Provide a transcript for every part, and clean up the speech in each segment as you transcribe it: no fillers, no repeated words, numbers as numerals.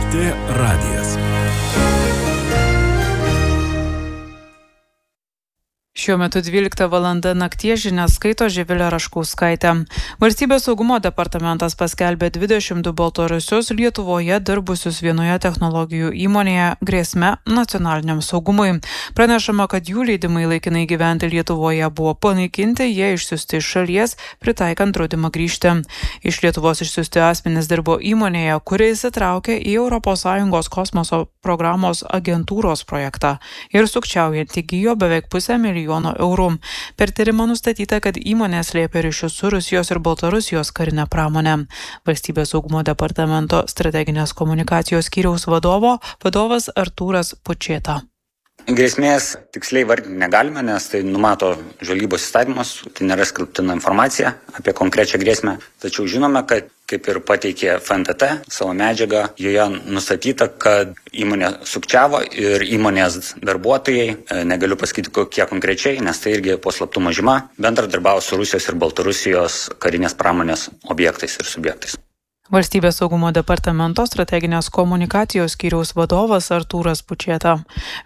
LRT radijas. Šiuo metu 12 valanda nakties žinias skaito Živilė Raškauskaitė. Valstybės saugumo departamentas paskelbė 22 baltarusius Lietuvoje dirbusius vienoje technologijų įmonėje grėsme nacionaliniam saugumui. Pranešama, kad jų leidimai laikinai gyventi Lietuvoje buvo panaikinti, jie išsiųsti iš šalies, pritaikant draudimą grįžti. Iš Lietuvos išsiųsti asmenys dirbo įmonėje, kuri įsitraukė į ES kosmoso programos agentūros projektą ir sukčiaujant įgijo beveik $500 000 eurų. Per tyrimą nustatyta, kad įmonė slėpė ryšius su Rusijos ir Baltarusijos karinė pramonė. Valstybės saugumo departamento strateginės komunikacijos skyriaus vadovas Artūras Pučėta. Grėsmės tiksliai vardinti negalime, nes tai numato žvalgybos įstatymas, tai nėra skelbtina informacija apie konkrečią grėsmę. Tačiau žinome, kad kaip ir pateikė FNTT savo medžiagą, joje nustatyta, kad įmonė sukčiavo ir įmonės darbuotojai, negaliu pasakyti kokie konkrečiai, nes tai irgi po slaptumo žyma, bendradarbiavo su Rusijos ir Baltarusijos karinės pramonės objektais ir subjektais. Valstybės saugumo departamento strateginės komunikacijos skyriaus vadovas Artūras Pučėta.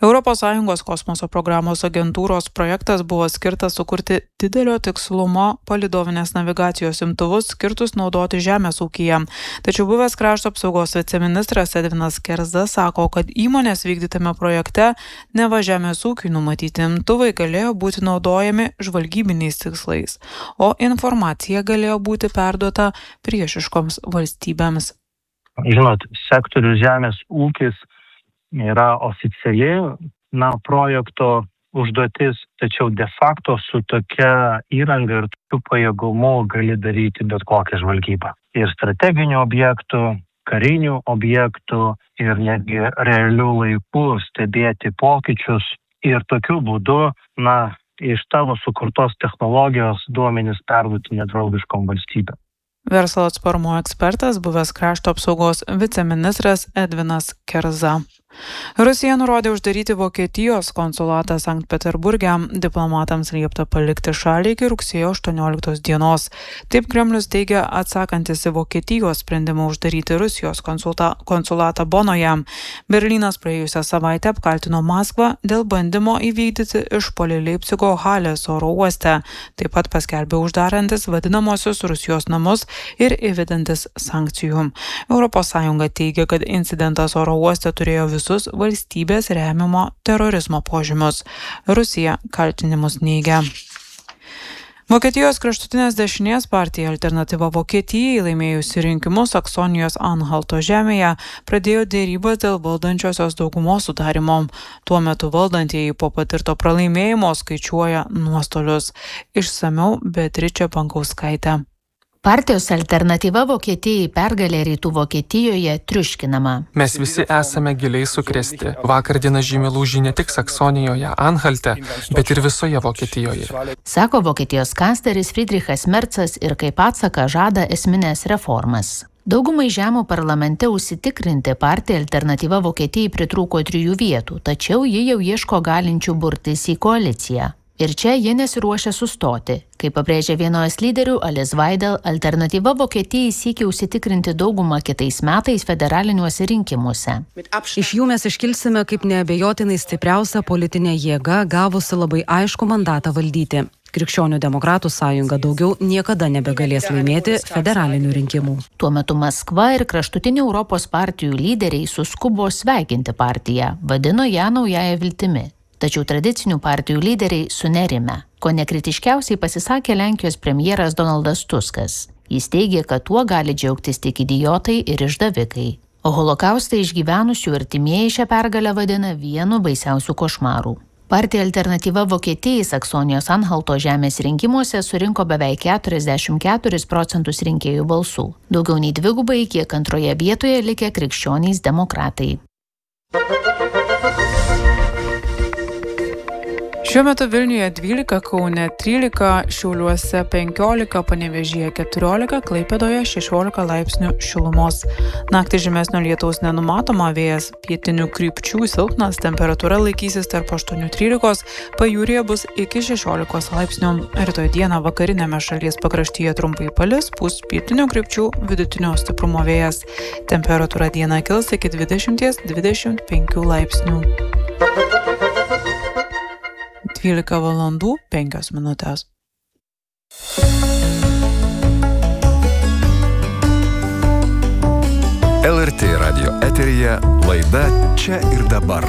ES kosmoso programos agentūros projektas buvo skirtas sukurti didelio tikslumo palydovinės navigacijos imtuvus skirtus naudoti žemės ūkyje. Tačiau buvęs krašto apsaugos viceministras Edvinas Kerza sako, kad įmonės vykdytame projekte neva žemės ūkiui numatyti imtuvai galėjo būti naudojami žvalgybiniais tikslais, o informacija galėjo būti perduota priešiškoms valstybėms. Žinot, sektorius žemės ūkis yra oficiali projekto užduotis, tačiau de facto su tokia įranga ir tokiu pajėgumu gali daryti bet kokią žvalgybą. Ir strateginių objektų, karinių objektų ir netgi realių laikų stebėti pokyčius ir tokiu būdu, iš tavo sukurtos technologijos duomenis perduoti nedraugiškom valstybėm. Verslo atsparumo ekspertas, buvęs krašto apsaugos viceministras Edvinas Kerza. Rusija nurodė uždaryti Vokietijos konsulatą Sankt Peterburge. Diplomatams liepta palikti šalį iki rugsėjo 18 dienos. Taip Kremlius teigia atsakantis į Vokietijos sprendimą uždaryti Rusijos konsulatą Bonoje. Berlynas praėjusią savaitę apkaltino Maskvą dėl bandymo įvykdyti išpuolį Leipcigo Halės oro uoste. Taip pat paskelbė uždarantis vadinamosius Rusijos namus ir įvedantis sankcijų. ES teigia, kad incidentas oro uoste turėjo visus valstybės remiamo terorizmo požymius. Rusija kaltinimus neigia. Vokietijos kraštutinės dešinės partija Alternatyva Vokietijai, laimėjusi rinkimus Saksonijos Anhalto žemėje, pradėjo dėrybas dėl valdančiosios daugumos sudarimo. Tuo metu valdantieji po patirto pralaimėjimo skaičiuoja nuostolius. Išsamiau Beatričė Bankauskaitė. Partijos Alternatyva Vokietijai pergalė Rytų Vokietijoje triuškinama. Mes visi esame giliai sukrėsti. Vakar diena žymi lūžį ne tik Saksonijoje, Anhalte, bet ir visoje Vokietijoje. Sako Vokietijos kancleris Friedrichas Merzas ir kaip atsaką žada esminės reformas. Daugumai žemų parlamente užsitikrinti partija Alternatyva Vokietijai pritrūko 3 vietų, tačiau ji jau ieško galinčių burtis į koaliciją. Ir čia jie nesiruošia sustoti. Kaip pabrėžė vienos lyderių Alice Weidel, Alternatyva Vokietijai siekia užsitikrinti daugumą kitais metais federaliniuose rinkimuose. Iš jų mes iškilsime kaip neabejotinai stipriausia politinė jėga, gavusi labai aišku mandatą valdyti. Krikščionių demokratų sąjunga daugiau niekada nebegalės laimėti federalinių rinkimų. Tuo metu Maskva ir kraštutinių Europos partijų lyderiai suskubo sveikinti partiją, vadino ją naująja viltimi. Tačiau tradicinių partijų lyderiai sunerime. Ko nekritiškiausiai pasisakė Lenkijos premjeras Donaldas Tuskas. Jis teigė, kad tuo gali džiaugtis tik idiotai ir išdavikai. O holokaustą išgyvenusių artimieji šią pergalę vadina vienu baisiausių košmarų. Partija Alternatyva Vokietijai Saksonijos Anhalto žemės rinkimuose surinko beveik 44% rinkėjų balsų. Daugiau nei dvigubai, kiek antroje vietoje likę krikščionys demokratai. Šiuo metu Vilniuje 12, Kaune 13, Šiauliuose 15, Panevėžyje 14, Klaipėdoje 16 laipsnių šilumos. Naktį žymesnio lietaus nenumatoma, vėjas pietinių krypčių silpnas, temperatūra laikysis tarp 8-13, pajūryje bus iki 16 laipsnių. Rytoj dieną vakarinėme šalies pakraštyje trumpai palis, pūs pietinių krypčių vidutinio stiprumo vėjas. Temperatūra dieną kils iki 20-25 laipsnių. 12 valandų 5 minutės. LRT radio eteryje laida Čia ir dabar.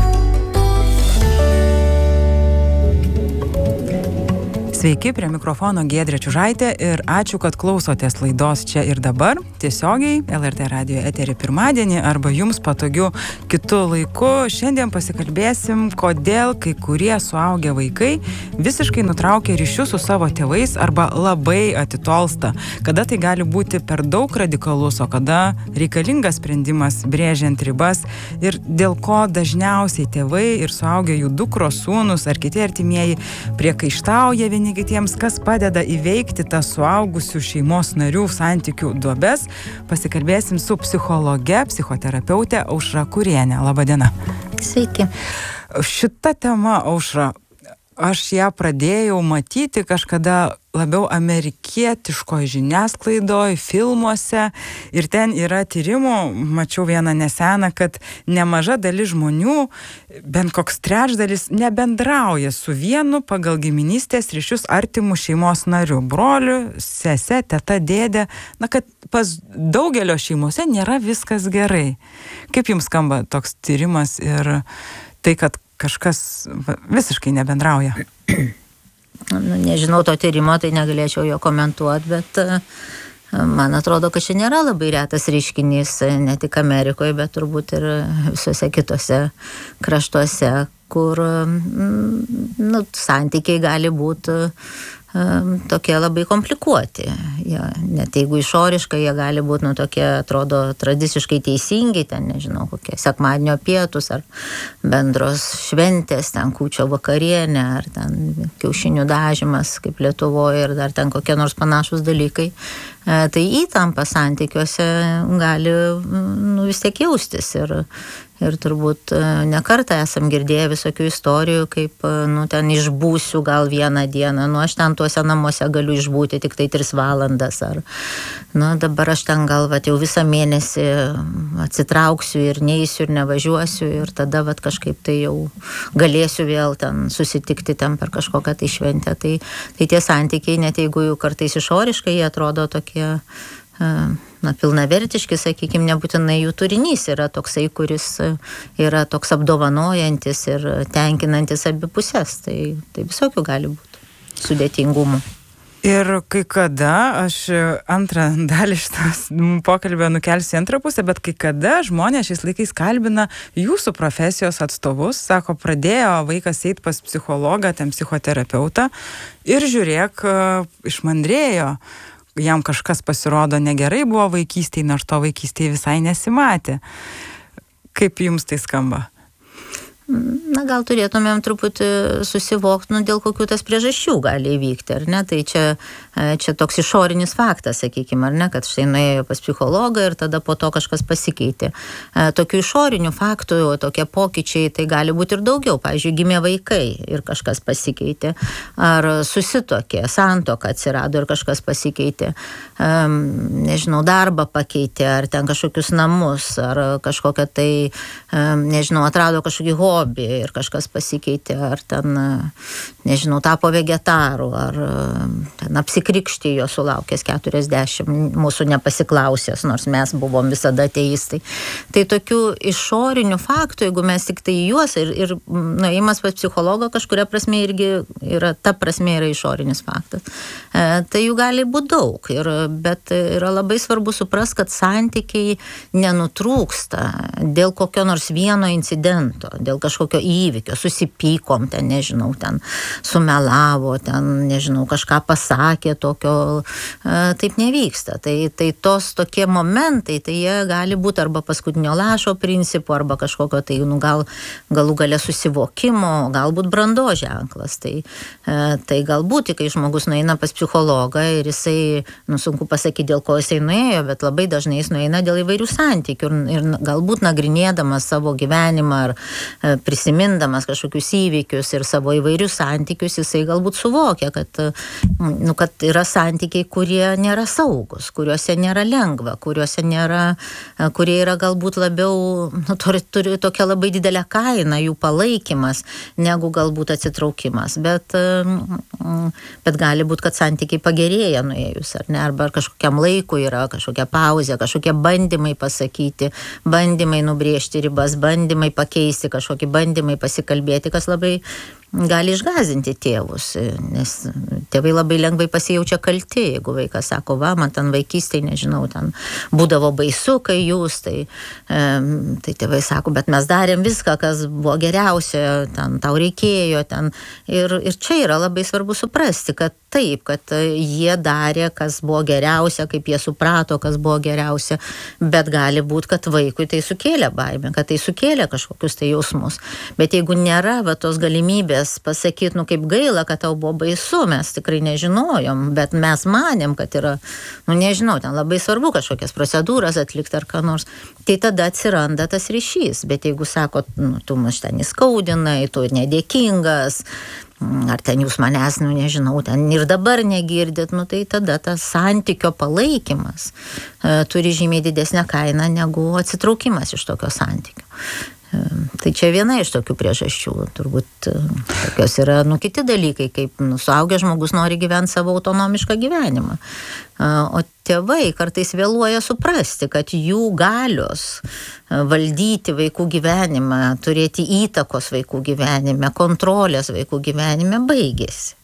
Sveiki, prie mikrofono Giedrė Čiužaitė ir ačiū, kad klausotės laidos Čia ir dabar. Tiesiogiai LRT radio eterį pirmadienį arba jums patogiu kitu laiku. Šiandien pasikalbėsim, kodėl kai kurie suaugę vaikai visiškai nutraukia ryšius su savo tėvais arba labai atitolsta. Kada tai gali būti per daug radikalus, o kada reikalingas sprendimas brėžiant ribas ir dėl ko dažniausiai tėvai ir suaugę jų dukros, sūnus ar kiti artimieji priekaištauja vieni kitiems, kas padeda įveikti tas suaugusių šeimos narių santykių duobes. Pasikalbėsim su psichologe, psichoterapeute Aušra Kurienė. Labą dieną. Sveiki. Šita tema, Aušra, aš ją pradėjau matyti kažkada labiau amerikietiškoje žiniasklaidoje, filmuose ir ten yra tyrimų, mačiau vieną neseną, kad nemaža dalis žmonių, bent koks trečdalis, nebendrauja su vienu pagal giminystės ryšius artimų šeimos narių, broliu, sese, teta, dėdė, kad pas daugelio šeimose nėra viskas gerai. Kaip jums skamba toks tyrimas ir tai, kad kažkas visiškai nebendrauja? Nežinau to tyrimo, tai negalėčiau jo komentuoti, bet man atrodo, kad čia nėra labai retas reiškinys, ne tik Amerikoje, bet turbūt ir visose kitose kraštuose, kur santykiai gali būti tokie labai komplikuoti. Net jeigu išoriškai jie gali būti tokie, atrodo, tradiciškai teisingi, ten, nežinau, kokie sekmadienio pietus ar bendros šventės, ten kūčio vakarienė, ar ten kiaušinių dažymas, kaip Lietuvoje, ir dar ten kokie nors panašus dalykai. Tai įtampa santykiuose gali vis tiek jaustis ir turbūt ne kartą esam girdėję visokių istorijų, kaip ten išbūsiu gal vieną dieną, aš ten tuose namuose galiu išbūti tik tai 3 valandas, ar dabar aš ten gal jau visą mėnesį atsitrauksiu ir neisiu ir nevažiuosiu ir tada kažkaip tai jau galėsiu vėl ten susitikti ten per kažkokią tai šventę. Tai tie santykiai, net jeigu jų kartais išoriškai jie atrodo tokie pilnavertiški, sakykime, nebūtinai jų turinys yra toksai, kuris yra toks apdovanojantis ir tenkinantis abi pusės. Tai visokių gali būti sudėtingumų. Ir kai kada, aš antrą dalį šitas pokalbio nukelsiu į antrą pusę, bet kai kada žmonės šiais laikais kalbina jūsų profesijos atstovus, sako, pradėjo vaikas eiti pas psichologą, ten psichoterapeutą ir žiūrėk, išmandrėjo. Jam kažkas pasirodo negerai buvo vaikystėje, nors to vaikystėje visai nesimatė. Kaip jums tai skamba? Gal turėtumėm truputį susivokti, dėl kokių tas priežasčių gali įvykti, ar ne? Tai čia toks išorinis faktas, sakykime, ar ne, kad štai nuėjo pas psichologą ir tada po to kažkas pasikeitė. Tokių išorinių faktų, tokie pokyčiai, tai gali būti ir daugiau. Pavyzdžiui, gimė vaikai ir kažkas pasikeitė. Ar susituokė, santuoka atsirado ir kažkas pasikeitė. Nežinau, darbą pakeitė, ar ten kažkokius namus, ar kažkokią tai, nežinau, atrado kažkokį hobį ir kažkas pasikeitė, ar ten, nežinau, tapo vegetaru, ar ten apsikrikštijo sulaukęs 40, mūsų nepasiklausęs, nors mes buvom visada ateistai. Tai tokių išorinių faktų, jeigu mes tik tai juos ir nuėjimas pas psichologą kažkuria prasme irgi yra, ta prasme yra išorinis faktas. Tai jų gali būti daug, bet yra labai svarbu suprast, kad santykiai nenutrūksta dėl kokio nors vieno incidento, dėl kažkokio įvykio, susipykom, ten, nežinau, ten sumelavo, ten, nežinau, kažką pasakė tokio, taip nevyksta. Tai tos tokie momentai, tai jie gali būti arba paskutinio lašo principų, arba kažkokio tai, galų gale susivokimo, galbūt brandos ženklas. Tai galbūt, kai žmogus nueina pas psichologą ir jisai, sunku pasakyti, dėl ko jisai nuėjo, bet labai dažnai jis nueina dėl įvairių santykių ir galbūt nagrinėdamas savo gyvenimą ar prisimindamas kažkokius įvykius ir savo įvairius santykius, jisai galbūt suvokia, kad yra santykiai, kurie nėra saugus, kuriuose nėra lengva, kurie yra galbūt labiau, turi tokią labai didelę kainą, jų palaikymas, negu galbūt atsitraukimas. Bet gali būti, kad santykiai pagerėja nuėjus, ar ne, arba kažkokiam laikui yra kažkokia pauzė, kažkokie bandymai pasakyti, bandymai nubrėžti ribas, bandymai pakeisti, kažkokie bandymai pasikalbėti, kas labai gali išgąsdinti tėvus, nes tėvai labai lengvai pasijaučia kalti, jeigu vaikas sako, man ten vaikystėje, nežinau, ten būdavo baisu, kai jūs, tai tėvai sako, bet mes darėm viską, kas buvo geriausia, ten tau reikėjo, ten. Ir čia yra labai svarbu suprasti, kad taip, kad jie darė, kas buvo geriausia, kaip jie suprato, kas buvo geriausia, bet gali būti, kad vaikui tai sukėlė baimę, kad tai sukėlė kažkokius tai jausmus. Bet jeigu nėra tos galimybės pasakyti, kaip gaila, kad tau buvo baisu, mes tikrai nežinojom, bet mes manėm, kad yra, nežinau, ten labai svarbu kažkokias procedūras atlikti ar ką nors, tai tada atsiranda tas ryšys. Bet jeigu sako, tu mus ten įskaudinai, tu nedėkingas, ar ten jūs manęs, nežinau, ten ir dabar negirdit, tai tada tas santykio palaikymas turi žymiai didesnę kainą negu atsitraukimas iš tokio santykio. Tai čia viena iš tokių priežasčių, turbūt tokios yra, kiti dalykai, kaip suaugęs žmogus nori gyventi savo autonomišką gyvenimą. O tėvai kartais vėluoja suprasti, kad jų galios valdyti vaikų gyvenimą, turėti įtakos vaikų gyvenime, kontrolės vaikų gyvenime baigėsi.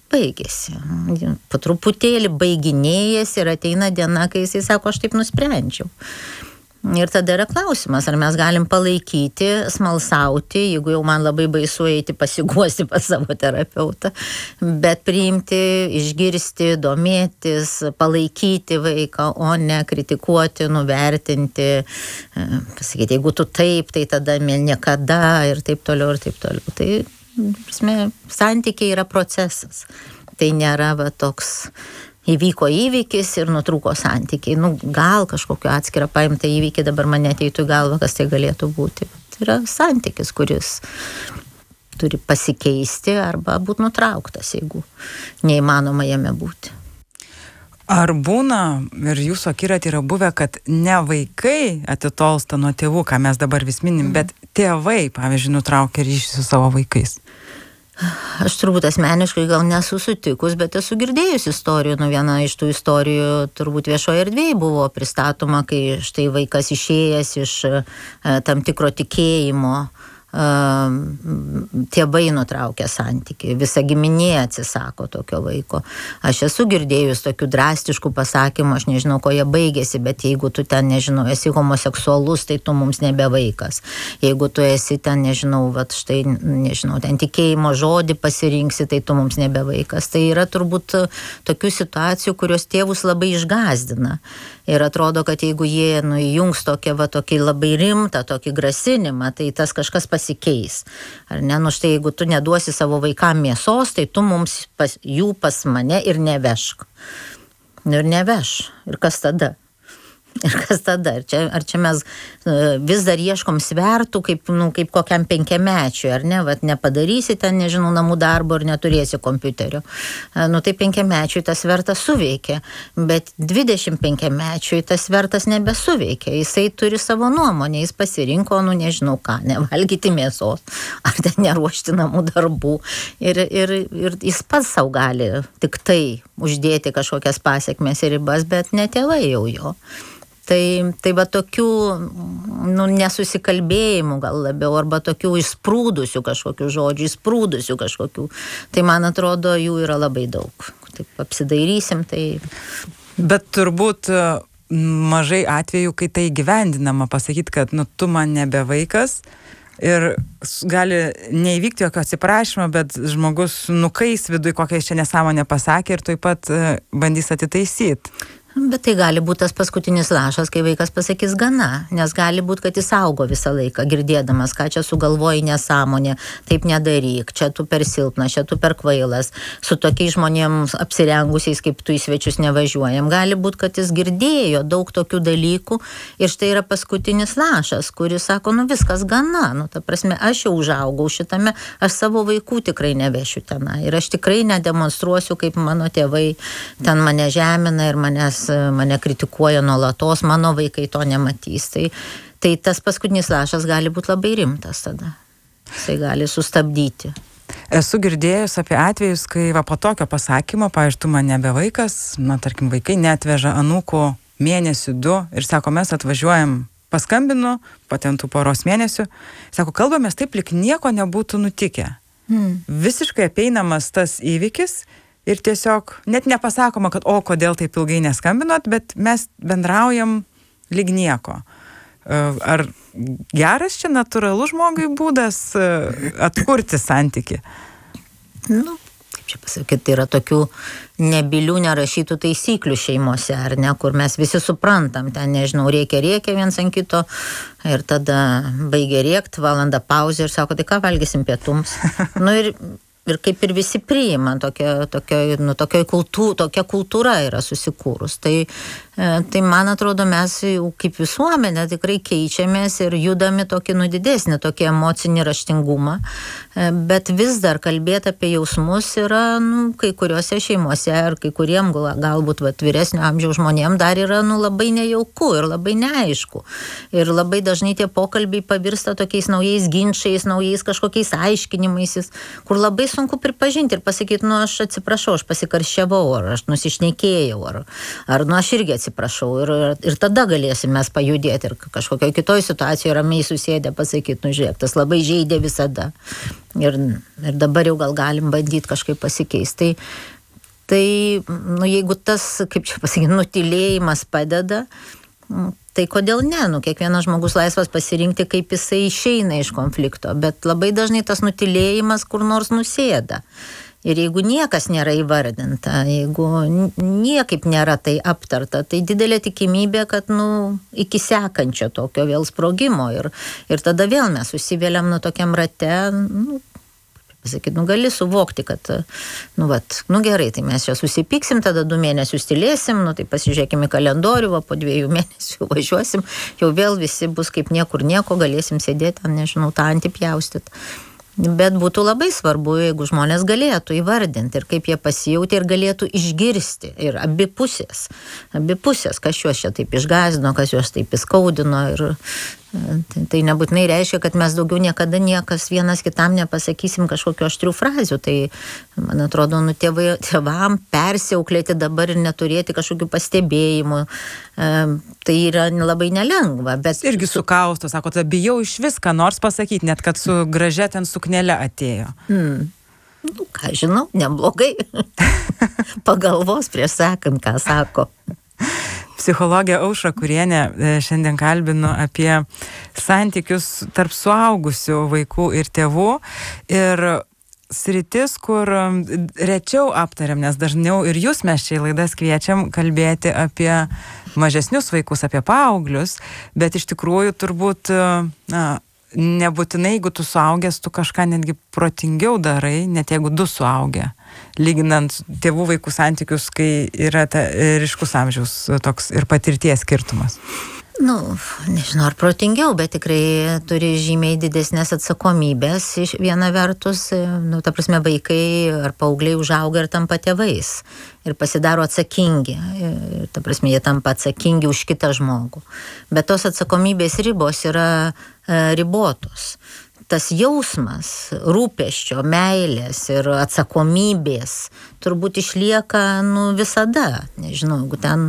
Po truputėlį baiginėjasi ir ateina diena, kai jisai sako, aš taip nusprendžiau. Ir tada yra klausimas, ar mes galim palaikyti, smalsauti, jeigu jau man labai baisu eiti pasiguosti pas savo terapeutą, bet priimti, išgirsti, domėtis, palaikyti vaiką, o ne kritikuoti, nuvertinti, pasakyti, jeigu tu taip, tai tada niekada ir taip toliau, ir taip toliau. Tai, prasme, santykiai yra procesas. Tai nėra toks įvyko įvykis ir nutrūko santykiai. Gal kažkokio atskirą paimtą įvykį dabar man ateitų į galvą, kas tai galėtų būti. Tai yra santykis, kuris turi pasikeisti arba būti nutrauktas, jeigu neįmanoma jame būti. Ar būna, ir jūsų akiratį yra buvę, kad ne vaikai atitolsta nuo tėvų, ką mes dabar vis minim, bet tėvai, pavyzdžiui, nutraukia ryšį su savo vaikais? Aš turbūt asmeniškai gal nesu sutikus, bet esu girdėjus istorijų. Viena iš tų istorijų turbūt viešoje erdvėje buvo pristatoma, kai štai vaikas išėjęs iš tam tikro tikėjimo, tėvai nutraukia santykį, visa giminė atsisako tokio vaiko. Aš esu girdėjus tokių drastiškų pasakymų, aš nežinau, ko jie baigėsi, bet jeigu tu ten, nežinau, esi homoseksualus, tai tu mums nebe vaikas. Jeigu tu esi ten, nežinau, štai, nežinau, ten tikėjimo žodį pasirinksi, tai tu mums nebe vaikas. Tai yra turbūt tokių situacijų, kurios tėvus labai išgąsdina. Ir atrodo, kad jeigu jie įjungs tokį labai rimtą, tokį grasinimą, tai tas kažkas pasikeis. Ar ne? Štai jeigu tu neduosi savo vaikam mėsos, tai tu mums jų pas mane ir nevešk. Ir neveš. Ir kas tada? Ar čia mes vis dar ieškom svertų, kaip kokiam 5-mečiui, ar ne? Nepadarysi ten, nežinau, namų darbo ir neturėsi kompiuterio. Tai 5-mečiui tas svertas suveikia, bet 25-mečiui tas svertas nebesuveikia. Jisai turi savo nuomonę, jis pasirinko, nežinau ką, nevalgyti mėsos, ar ten neruošti namų darbų. Ir jis pats savo gali tik tai uždėti kažkokias pasekmes ir ribas, bet ne tėvai jau jo. Tai va tokių nesusikalbėjimų gal labiau, arba tokių išsprūdusių kažkokių žodžių, išsprūdusių kažkokių. Tai man atrodo, jų yra labai daug. Taip apsidairysim, tai... Bet turbūt mažai atvejų, kai tai įgyvendinama, pasakyti, kad tu man nebe vaikas ir gali neįvykti jokio atsiprašymo, bet žmogus nukais viduj, kokią jis čia nesąmonę pasakė ir tuoj pat bandys atitaisyti. Bet tai gali būti tas paskutinis lašas, kai vaikas pasakys gana, nes gali būti, kad jis augo visą laiką, girdėdamas, ką čia sugalvoji nesąmonė, taip nedaryk, čia tu per silpnas, čia tu per kvailas, su tokiais žmonėms apsirengusiais, kaip tu į svečius nevažiuojam. Gali būti, kad jis girdėjo daug tokių dalykų ir štai yra paskutinis lašas, kuris sako, viskas gana, ta prasme, aš jau užaugau šitame, aš savo vaikų tikrai nevešiu tenai ir aš tikrai nedemonstruosiu, kaip mano tėvai ten mane žemina ir mane kritikuoja nuolatos, mano vaikai to nematys. Tai tas paskutinis lašas gali būti labai rimtas tada. Jisai gali sustabdyti. Esu girdėjus apie atvejus, kai po tokio pasakymo, pavyzdžiui, tu man nebe vaikas, tarkim, vaikai neatveža anūkų mėnesių 2 ir sako, mes atvažiuojam, paskambinu, patentų poros mėnesių, sako, kalbamės taip, lyg nieko nebūtų nutikę. Visiškai apeinamas tas įvykis, ir tiesiog net nepasakoma, kad kodėl taip ilgai neskambinot, bet mes bendraujam lyg nieko. Ar geras čia natūralus žmogui būdas atkurti santykį? Kaip čia pasakyti, tai yra tokių nebylių, nerašytų taisyklių šeimose, ar ne, kur mes visi suprantam, ten, nežinau, rėkia viens ant kito ir tada baigia rėkt, valanda pauzė ir sako, tai ką valgysim pietums? Ir kaip ir visi priima, tokia kultūra yra susikūrus. Tai man atrodo, mes jau kaip visuomenė tikrai keičiamės ir judami tokį didesnį, tokį emocinį raštingumą, bet vis dar kalbėti apie jausmus yra, kai kuriuose šeimose ar kai kuriem galbūt vyresnio amžiaus žmonėm dar yra labai nejauku ir labai neaišku. Ir labai dažnai tie pokalbiai pavirsta tokiais naujais ginčiais, naujais kažkokiais aiškinimais, kur labai sunku pripažinti ir pasakyti, aš atsiprašau, aš pasikarščiavau, ar aš nusišnekėjau, ar aš irgi atsiprašau. Ir tada galėsim mes pajudėti ir kažkokioje kitoje situacijoje ramiai susėdę pasakyti, žiūrėk, tas labai žeidė visada. Ir dabar jau gal galim bandyti kažkaip pasikeisti. Tai jeigu tas, kaip čia pasakyti, nutylėjimas padeda, tai kodėl ne? Kiekvienas žmogus laisvas pasirinkti, kaip jisai išeina iš konflikto, bet labai dažnai tas nutylėjimas kur nors nusėda. Ir jeigu niekas nėra įvardinta, jeigu niekaip nėra tai aptarta, tai didelė tikimybė, kad iki sekančio tokio vėl sprogimo ir tada vėl mes susivėliam tokiam rate, pasakyti, gali suvokti, kad, gerai, tai mes čia susipyksim, tada 2 mėnesius tylėsim, tai pasižiūrėkime kalendorių, po 2 mėnesių važiuosim, jau vėl visi bus kaip niekur nieko, galėsim sėdėti, nežinau, tą antį pjaustyti. Bet būtų labai svarbu, jeigu žmonės galėtų įvardinti ir kaip jie pasijautė ir galėtų išgirsti. Ir abi pusės, kas juos čia taip išgąsdino, kas juos taip įskaudino. Ir tai nebūtinai reiškia, kad mes daugiau niekada niekas vienas kitam nepasakysim kažkokių aštrių frazių. Tai, man atrodo, tėvam persiauklėti dabar ir neturėti kažkokių pastebėjimų. Tai yra labai nelengva. Bet irgi sukausto, sako, bijau iš viską nors pasakyti, net kad su gražia ten suknele atėjo. Ką žinau, neblogai. Pagalvos prieš sakant, ką sako. Psichologė Aušra Kurienė šiandien kalbinu apie santykius tarp suaugusių vaikų ir tėvų. Ir sritis, kur rečiau aptariam, nes dažniau ir jūs mes čia į laidas kviečiam kalbėti apie mažesnius vaikus, apie paauglius, bet iš tikrųjų turbūt nebūtinai, jeigu tu suaugęs, tu kažką netgi protingiau darai, net jeigu 2 suaugę. Lyginant tėvų vaikų santykius, kai yra ryškus amžiaus toks ir patirties skirtumas. Nežinau, ar protingiau, bet tikrai turi žymiai didesnės atsakomybės. Iš viena vertus, ta prasme, vaikai ar paaugliai užauga ir tampa tėvais ir pasidaro atsakingi. Ta prasme, jie tampa atsakingi už kitą žmogų. Bet tos atsakomybės ribos yra ribotos. Tas jausmas rūpesčio, meilės ir atsakomybės turbūt išlieka visada. Nežinau, jeigu ten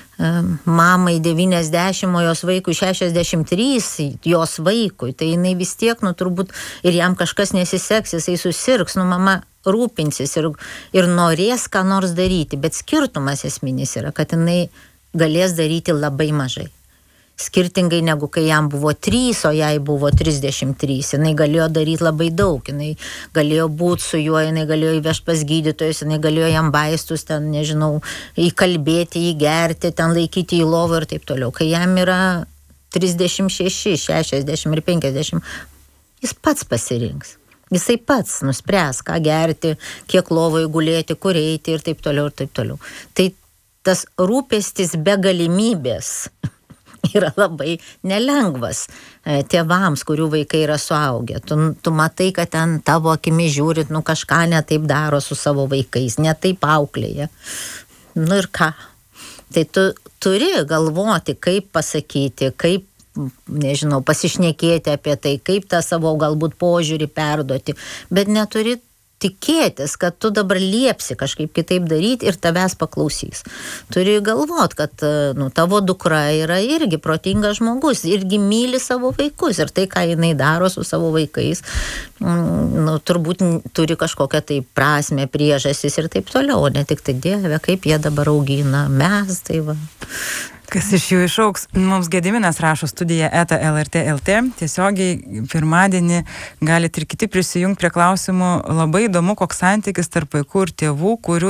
mamai 90, o jos vaikui 63, jos vaikui, tai jinai vis tiek, turbūt ir jam kažkas nesiseks, jisai susirgs, mama rūpinsis ir norės ką nors daryti, bet skirtumas esminis yra, kad jinai galės daryti labai mažai. Skirtingai negu kai jam buvo 3, o jai buvo 33. Jinai galėjo daryti labai daug, jinai galėjo būti su juo, jinai galėjo įvežti pas gydytojus, jinai galėjo jam vaistus, ten, nežinau, įkalbėti, įgerti, ten laikyti į lovą ir taip toliau. Kai jam yra 36, 60 ir 50, jis pats pasirinks. Jisai pats nuspręs, ką gerti, kiek lovoje gulėti, kur eiti ir taip toliau, ir taip toliau. Tai tas rūpestis be galimybės yra labai nelengvas tėvams, kurių vaikai yra suaugę. Tu matai, kad ten tavo akimi žiūrit, kažką ne taip daro su savo vaikais, ne taip auklėja. Ir ką? Tai tu turi galvoti, kaip pasakyti, kaip, nežinau, pasišnekėti apie tai, kaip tą savo galbūt požiūrį perduoti, bet neturi tikėtis, kad tu dabar liepsi kažkaip kitaip daryti ir tavęs paklausys. Turi galvot, kad tavo dukra yra irgi protingas žmogus, irgi myli savo vaikus ir tai, ką jinai daro su savo vaikais, turbūt turi kažkokią tai prasmę, priežastis ir taip toliau, ne tik tai Dieve, kaip jie dabar augina, mes, tai va. Kas iš jų išauks? Mums Gediminas rašo studija @lrt.lt. Tiesiogiai pirmadienį galite ir kiti prisijungti prie klausimų. Labai įdomu, koks santykis tarp vaikų ir tėvų, kurių